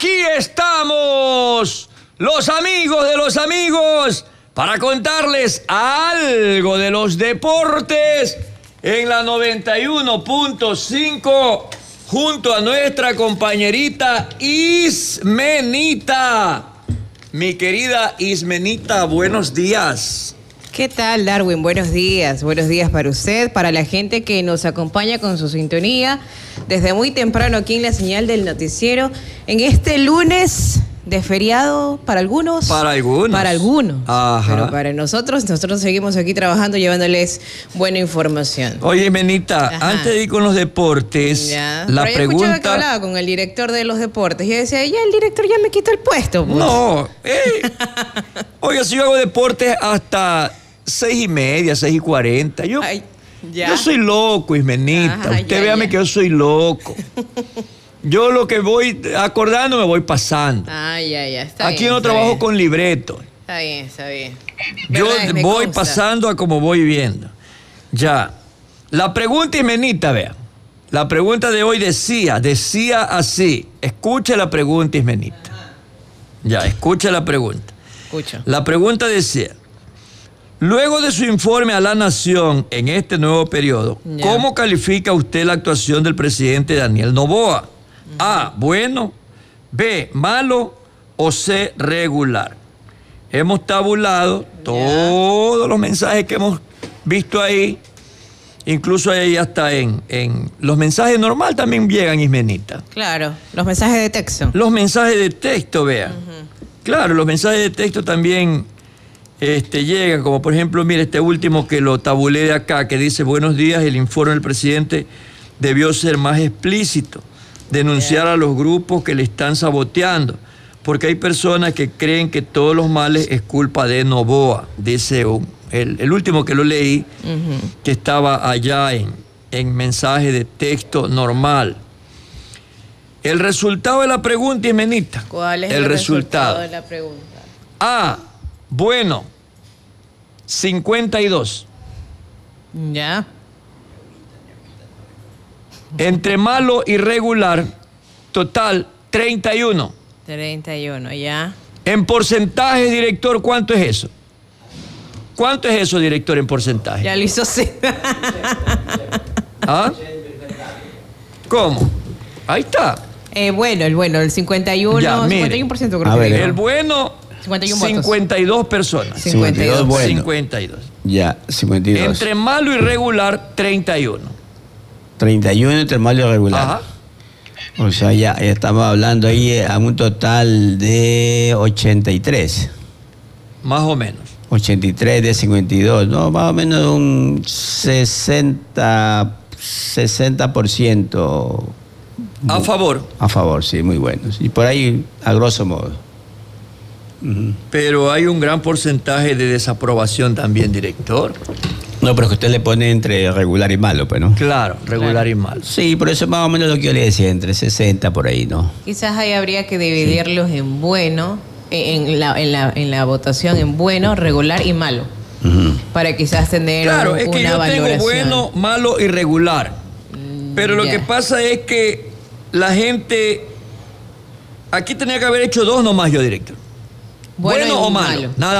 Aquí estamos, los amigos de los amigos, para contarles algo de los deportes en la 91.5 junto a nuestra compañerita Ismenita. Mi querida Ismenita, buenos días. ¿Qué tal, Darwin? Buenos días para usted, para la gente que nos acompaña con su sintonía desde muy temprano aquí en la señal del noticiero, en este lunes de feriado para algunos. Para algunos. Ajá. Pero para nosotros seguimos aquí trabajando, llevándoles buena información. Oye, Menita, antes de ir con los deportes, ya. la Pero pregunta... yo escuchaba que hablaba con el director de los deportes y yo decía, ya el director ya me quitó el puesto. Pues. No, oiga, si yo hago deportes hasta 6:30, 6:40, yo soy loco, Ismenita. Ajá, Usted véame que yo soy loco. Yo lo que voy acordando me voy pasando. Está Aquí bien, no trabajo con libreto. Está bien. Yo ¿Verdad? Me voy consta. pasando a como voy viendo. Ya. La pregunta, Ismenita, vea. La pregunta de hoy decía así. Escucha la pregunta, Ismenita. Ya, escucha la pregunta. Escucho. La pregunta decía: luego de su informe a la Nación en este nuevo periodo, ¿cómo califica usted la actuación del presidente Daniel Noboa? A, bueno; B, malo; o C, regular. Hemos tabulado todos los mensajes que hemos visto ahí, incluso ahí hasta en los mensajes normal también llegan, Ismenita. Claro, los mensajes de texto. Los mensajes de texto, vean. Claro, los mensajes de texto también llegan, como por ejemplo, mire, este último que lo tabulé de acá, que dice: buenos días, el informe del presidente debió ser más explícito, denunciar a los grupos que le están saboteando, porque hay personas que creen que todos los males es culpa de Noboa, dice el último que lo leí, que estaba allá en mensaje de texto normal. El resultado de la pregunta, Ismenita. ¿Cuál es el resultado de la pregunta? A, bueno, 52. Ya. Entre malo y regular, total 31. 31, ya. En porcentaje, director, ¿cuánto es eso? ¿Cuánto es eso, director, en porcentaje? Ya lo hizo C. ¿Ah? ¿Cómo? Ahí está. El 51%, Ya, mire. 51% creo A que ver, digo. El bueno, 51 votos. 52 personas. 52. Bueno. 52. Ya, 52. Entre malo y regular, 31. 31 entre malo y regular. Ajá. O sea, ya estamos hablando ahí a un total de 83. Más o menos. 83 de 52, ¿no? Más o menos un 60% A favor. a favor, sí, muy buenos. Y por ahí, a grosso modo. Pero hay un gran porcentaje de desaprobación también, director. No, pero es que usted le pone entre regular y malo, pues, ¿no? Claro, regular y malo. Sí, por eso más o menos lo que yo le decía, entre 60 por ahí, ¿no? Quizás ahí habría que dividirlos en bueno, en la votación en bueno, regular y malo. Para quizás tener Claro, una es que yo valoración. tengo bueno, malo y regular. Pero lo ya. que pasa es que la gente... Aquí tenía que haber hecho dos nomás yo, director. Bueno y o malo. malo. Nada